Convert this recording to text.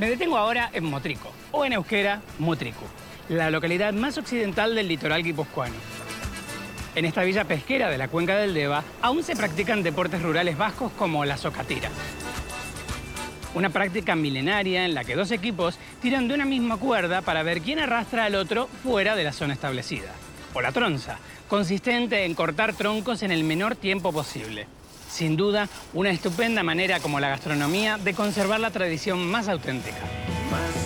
Me detengo ahora en Motrico, o en euskera, Motrico, la localidad más occidental del litoral guipuzcoano. En esta villa pesquera de la cuenca del Deva aún se practican deportes rurales vascos como la socatira. Una práctica milenaria en la que dos equipos tiran de una misma cuerda para ver quién arrastra al otro fuera de la zona establecida. O la tronza, consistente en cortar troncos en el menor tiempo posible. Sin duda, una estupenda manera como la gastronomía de conservar la tradición más auténtica.